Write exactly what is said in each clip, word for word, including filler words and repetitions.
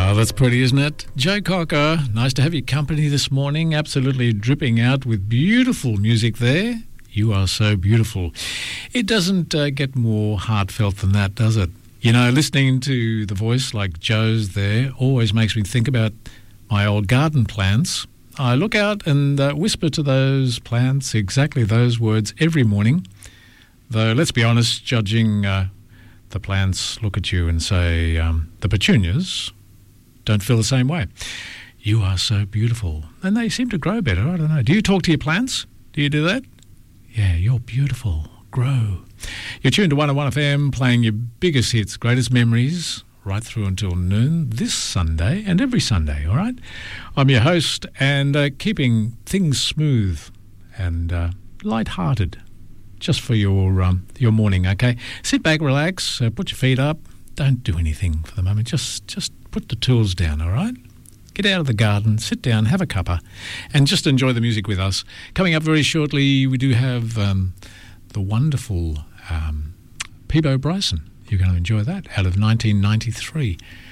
Oh, that's pretty, isn't it? Joe Cocker, nice to have your company this morning. Absolutely dripping out with beautiful music there. You are so beautiful. It doesn't uh, get more heartfelt than that, does it? You know, listening to the voice like Joe's there always makes me think about my old garden plants. I look out and uh, whisper to those plants exactly those words every morning. Though, let's be honest, judging uh, the plants look at you and say, um, the petunias don't feel the same way. You are so beautiful. And they seem to grow better. I don't know. Do you talk to your plants? Do you do that? Yeah, you're beautiful. Grow. You're tuned to one oh one F M, playing your biggest hits, greatest memories, right through until noon this Sunday and every Sunday, all right? I'm your host, and uh, keeping things smooth and uh, light-hearted just for your um, your morning, okay? Sit back, relax, uh, put your feet up. Don't do anything for the moment. Just, just put the tools down, all right? Get out of the garden, sit down, have a cuppa, and just enjoy the music with us. Coming up very shortly, we do have um, the wonderful um, Peabo Bryson. You're going to enjoy that, out of nineteen ninety-three.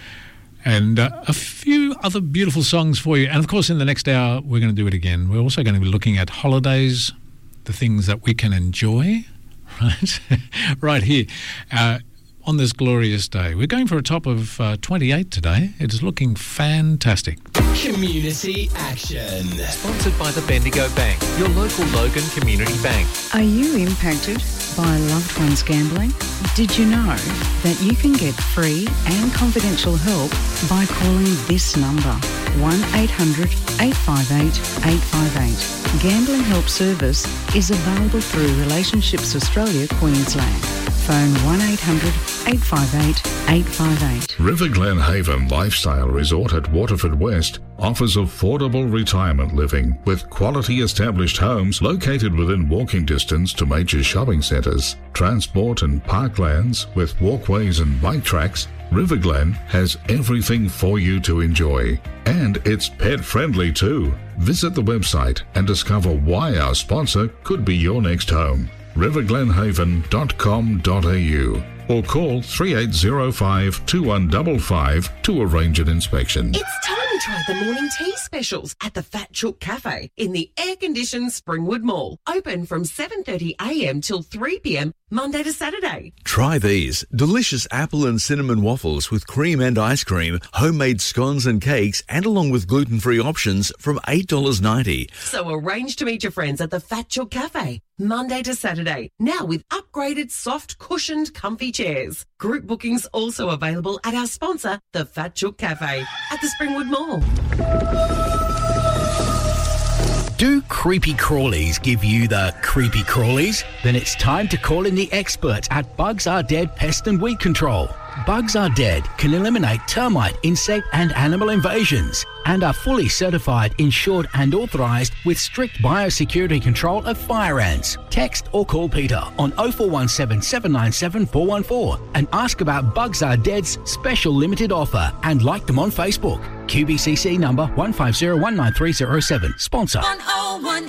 And uh, a few other beautiful songs for you. And, of course, in the next hour, we're going to do it again. We're also going to be looking at holidays, the things that we can enjoy, right, right here. Uh, on this glorious day. We're going for a top of uh, twenty-eight today. It is looking fantastic. Community Action. Sponsored by the Bendigo Bank, your local Logan Community Bank. Are you impacted by loved ones gambling? Did you know that you can get free and confidential help by calling this number, one eight hundred eight five eight eight five eight. Gambling Help Service is available through Relationships Australia, Queensland. Phone one eight hundred eight five eight eight five eight. River Glen Haven Lifestyle Resort at Waterford West offers affordable retirement living with quality established homes located within walking distance to major shopping centres, transport and parklands with walkways and bike tracks. River Glen has everything for you to enjoy. And it's pet friendly too. Visit the website and discover why our sponsor could be your next home. river glen haven dot com dot a u or call three eight zero five two one five five to arrange an inspection. It's time to try the morning tea specials at the Fat Chook Cafe in the air-conditioned Springwood Mall. Open from seven thirty a m till three p m Monday to Saturday. Try these delicious apple and cinnamon waffles with cream and ice cream, homemade scones and cakes, and along with gluten-free options from eight dollars ninety. So arrange to meet your friends at the Fat Chook Cafe Monday to Saturday, now with upgraded soft cushioned comfy chairs. Group bookings also available at our sponsor, the Fat Chook Cafe at the Springwood Mall. Do creepy crawlies give you the creepy crawlies? Then it's time to call in the experts at Bugs Are Dead Pest and Weed Control. Bugs Are Dead can eliminate termite, insect and animal invasions and are fully certified, insured and authorised with strict biosecurity control of fire ants. Text or call Peter on oh four one seven, seven nine seven, four one four and ask about Bugs Are Dead's special limited offer and like them on Facebook. Q B C C number one five zero one nine three zero seven. Sponsor. one oh one